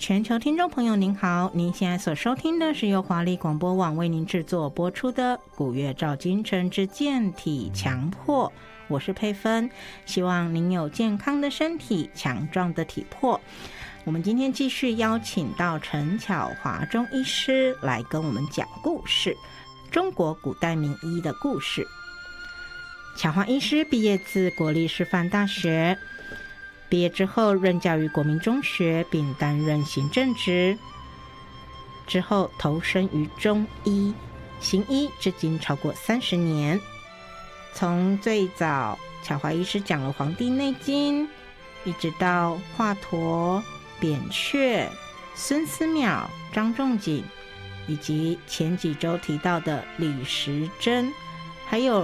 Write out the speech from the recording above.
全球听众朋友您好，您现在所收听的是由华丽广播网为您制作播出的古月照今晨之健体强迫，我是佩芬，希望您有健康的身体，强壮的体魄。我们今天继续邀请到陈巧华中医师来跟我们讲故事，中国古代名医的故事。巧华医师毕业自国立师范大学，毕业之后任教于国民中学，并担任行政职，之后投身于中医行医，至今超过30年。从最早巧华医师讲了《黄帝内经》，一直到华佗、扁鹊、孙思邈、张仲景，以及前几周提到的李时珍，还有